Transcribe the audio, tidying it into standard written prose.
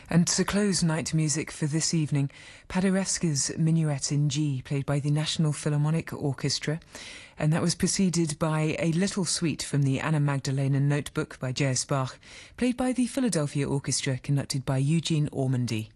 And to close night music for this evening, Paderewski's Minuet in G, played by the National Philharmonic Orchestra, and that was preceded by a little suite from the Anna Magdalena Notebook by J.S. Bach, played by the Philadelphia Orchestra, conducted by Eugene Ormandy.